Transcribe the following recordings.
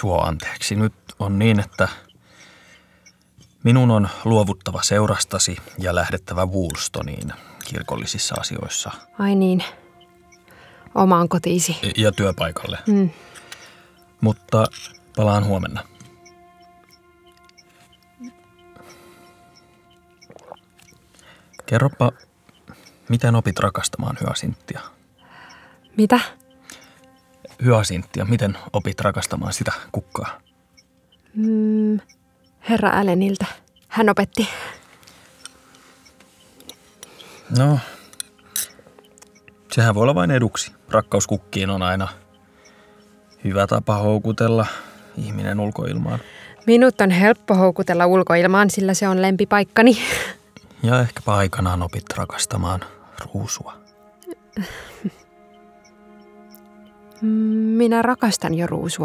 Suo anteeksi. Nyt on niin, että minun on luovuttava seurastasi ja lähdettävä Woolstoniin kirkollisissa asioissa. Ai niin, omaan kotiisi. Ja työpaikalle. Mutta palaan huomenna. Kerropa, miten opit rakastamaan hyasinttia? Mitä? Hyasinttia, miten opit rakastamaan sitä kukkaa? Herra Allenilta. Hän opetti. No, sehän voi olla vain eduksi. Rakkaus kukkiin on aina hyvä tapa houkutella ihminen ulkoilmaan. Minut on helppo houkutella ulkoilmaan, sillä se on lempipaikkani. Ja ehkäpä aikanaan opit rakastamaan ruusua. Minä rakastan jo ruusua.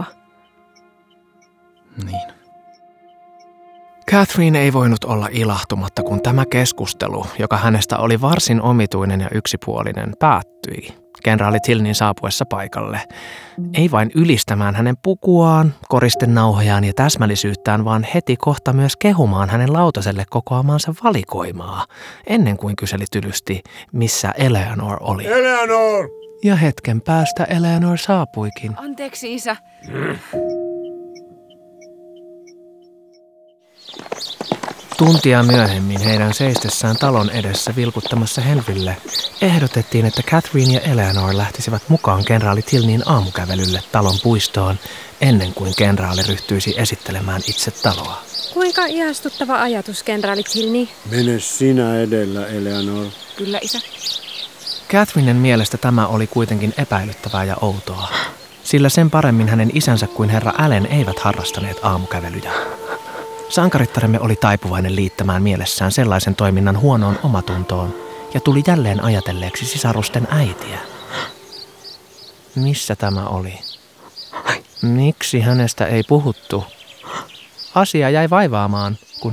Niin. Catherine ei voinut olla ilahtumatta, kun tämä keskustelu, joka hänestä oli varsin omituinen ja yksipuolinen, päättyi kenraali Tilneyn saapuessa paikalle. Ei vain ylistämään hänen pukuaan, koristenauhojaan ja täsmällisyyttään, vaan heti kohta myös kehumaan hänen lautaselle kokoamaansa valikoimaa, ennen kuin kyseli tylysti, missä Eleanor oli. Eleanor! Ja hetken päästä Eleanor saapuikin. Anteeksi, isä. Tuntia myöhemmin heidän seistessään talon edessä vilkuttamassa Henrylle ehdotettiin, että Catherine ja Eleanor lähtisivät mukaan kenraali Tilneyn aamukävelylle talon puistoon ennen kuin kenraali ryhtyisi esittelemään itse taloa. Kuinka ihastuttava ajatus, kenraali Tilney. Mene sinä edellä, Eleanor. Kyllä, isä. Catherinen mielestä tämä oli kuitenkin epäilyttävää ja outoa, sillä sen paremmin hänen isänsä kuin herra Allen eivät harrastaneet aamukävelyjä. Sankarittaremme oli taipuvainen liittämään mielessään sellaisen toiminnan huonoon omatuntoon ja tuli jälleen ajatelleeksi sisarusten äitiä. Missä tämä oli? Miksi hänestä ei puhuttu? Asia jäi vaivaamaan.